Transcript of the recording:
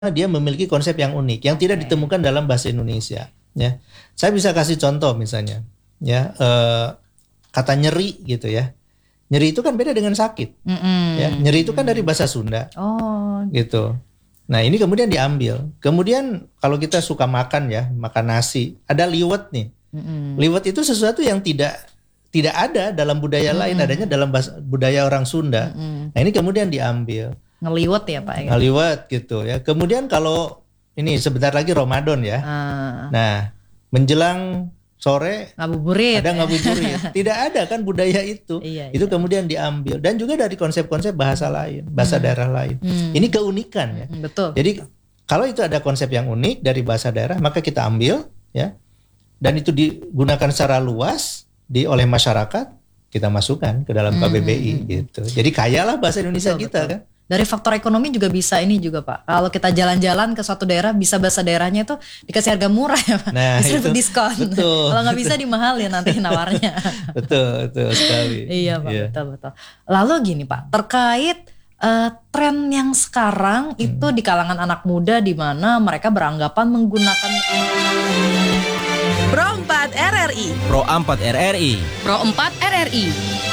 dia memiliki konsep yang unik yang tidak ditemukan dalam bahasa Indonesia. Ya, saya bisa kasih contoh misalnya, ya kata nyeri gitu ya. Nyeri itu kan beda dengan sakit. Ya, nyeri itu kan dari bahasa Sunda. Gitu. Nah ini kemudian diambil. Kemudian kalau kita suka makan ya, makan nasi, ada liwet nih. Liwet itu sesuatu yang tidak ada dalam budaya lain, adanya dalam budaya orang Sunda. Nah ini kemudian diambil. Ngeliwet ya Pak? Ngeliwet gitu ya. Kemudian kalau ini sebentar lagi Ramadan ya. Nah menjelang sore ngabuburit. Ada ngabuburit. Tidak ada kan budaya itu. Itu kemudian diambil. Dan juga dari konsep-konsep bahasa lain, bahasa daerah lain. Ini keunikan ya. Betul. Jadi kalau itu ada konsep yang unik dari bahasa daerah, maka kita ambil ya. Dan itu digunakan secara luas oleh masyarakat, kita masukkan ke dalam KBBI gitu. Jadi kayalah bahasa Indonesia kita kan. Dari faktor ekonomi juga bisa ini juga Pak. Kalau kita jalan-jalan ke suatu daerah, bisa bahasa daerahnya itu dikasih harga murah ya Pak. Nah, bisa dapat diskon. Betul. Kalau nggak bisa dimahalin nanti nawarnya. betul sekali. Iya Pak, betul. Lalu gini Pak, terkait tren yang sekarang itu di kalangan anak muda di mana mereka beranggapan menggunakan Pro 4 RRI. Pro 4 RRI. Pro 4 RRI.